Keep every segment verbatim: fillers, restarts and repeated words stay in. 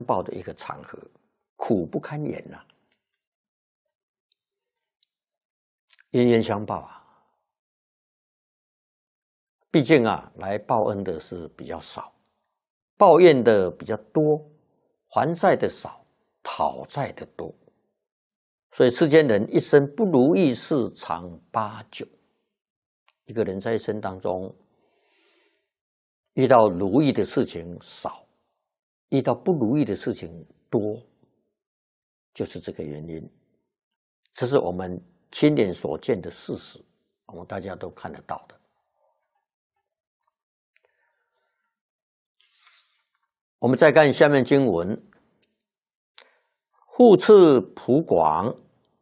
报的一个场合，苦不堪言呐、啊，冤冤相报啊。毕竟啊，来报恩的是比较少，抱怨的比较多，还债的少，讨债的多。所以世间人一生不如意事常八九。一个人在一生当中，遇到如意的事情少，遇到不如意的事情多，就是这个原因。这是我们亲眼所见的事实，我们大家都看得到的。我们再看下面经文：复次普广，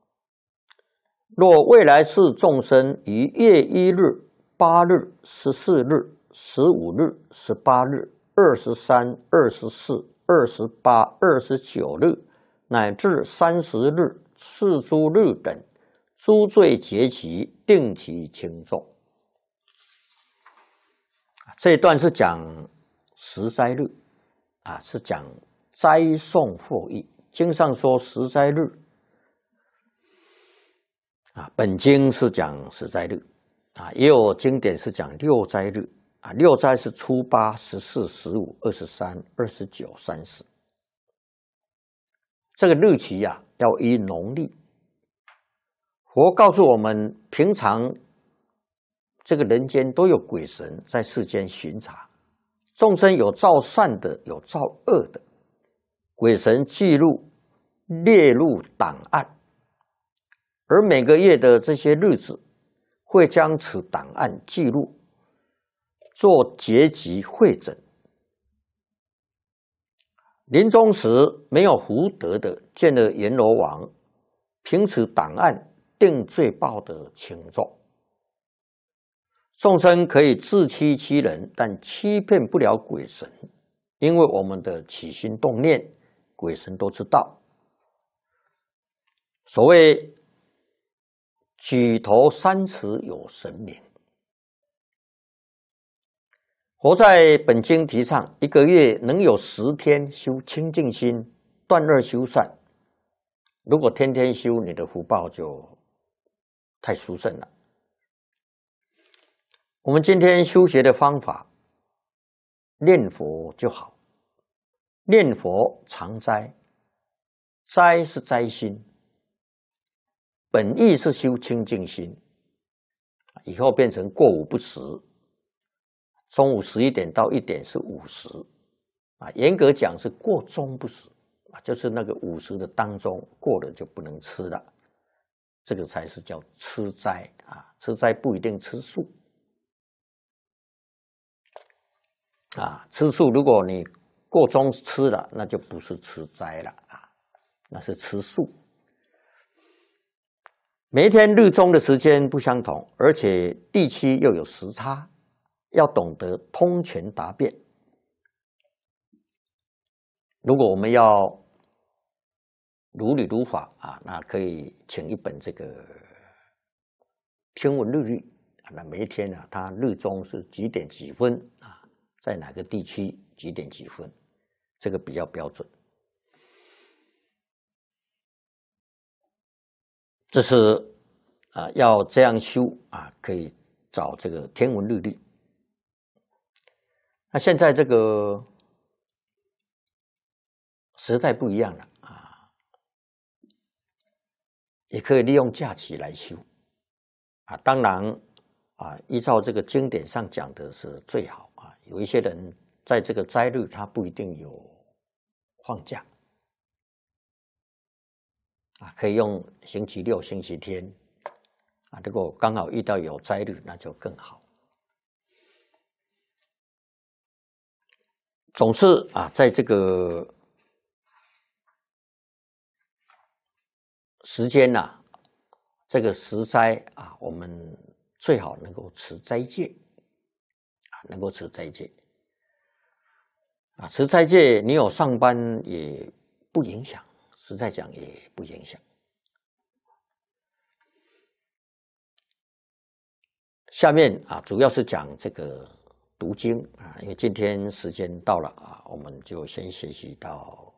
若未来世众生于月一日、八日、十四日、十五日、十八日、二十三、二十四、二十八、二十九日，乃至三十日、四诸日等，诸罪结集，定其轻重。这一段是讲十斋日啊，是讲斋颂获益。经上说十斋日啊，本经是讲十斋日啊，也有经典是讲六斋日啊。六斋是初八、十四、十五、二十三、二十九、三十。这个日期啊，要依农历。佛告诉我们，平常这个人间都有鬼神在世间巡查，众生有造善的，有造恶的，鬼神记录列入档案。而每个月的这些日子，会将此档案记录，做结集汇整。临终时没有福德的，见了阎罗王，凭此档案定罪报的轻重。众生可以自欺欺人，但欺骗不了鬼神，因为我们的起心动念，鬼神都知道。所谓举头三尺有神明。佛在本经提倡，一个月能有十天修清净心，断恶修善。如果天天修，你的福报就太殊胜了。我们今天修学的方法，念佛就好。念佛常斋，斋是斋心。本意是修清净心，以后变成过午不食，中午十一点到一点是午时，啊，严格讲是过中不食，啊，就是那个午时的当中过了就不能吃了，这个才是叫吃斋啊。吃斋不一定吃素，啊，吃素如果你过中吃了，那就不是吃斋了啊，那是吃素。每一天日中的时间不相同，而且地区又有时差，要懂得通权达变。如果我们要如理如法啊，那可以请一本这个天文日历，那每一天啊，它日中是几点几分啊，在哪个地区几点几分，这个比较标准。这是啊，要这样修啊，可以找这个天文日历。那现在这个时代不一样了啊，也可以利用假期来修啊。当然啊，依照这个经典上讲的是最好啊。有一些人在这个斋日，他不一定有放假。啊，可以用星期六、星期天，啊，如果刚好遇到有斋日，那就更好。总是啊，在这个时间呐、啊，这个时斋啊，我们最好能够持斋戒，啊，能够持斋戒。啊，持斋戒，你有上班也不影响。实在讲也不影响。下面啊，主要是讲这个读经啊，因为今天时间到了啊，我们就先学习到